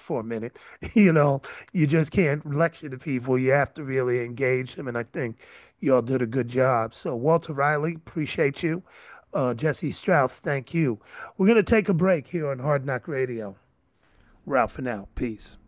for a minute. You know, you just can't lecture the people. You have to really engage them. And I think y'all did a good job. So, Walter Riley, appreciate you. Jesse Strauss, thank you. We're going to take a break here on Hard Knock Radio. Ralph and out. Peace.